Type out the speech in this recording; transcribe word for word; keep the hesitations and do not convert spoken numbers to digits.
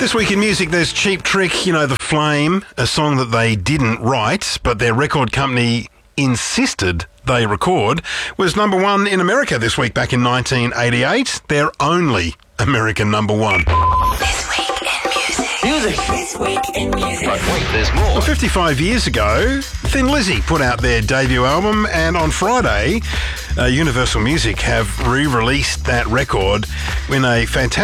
This week in music, there's Cheap Trick, you know, The Flame, a song that they didn't write, but their record company insisted they record, was number one in America this week back in nineteen eighty-eight. Their only American number one. This week in music. Music. This week in music. But wait, there's more. Well, fifty-five years ago, Thin Lizzy put out their debut album, and on Friday, uh, Universal Music have re-released that record in a fantastic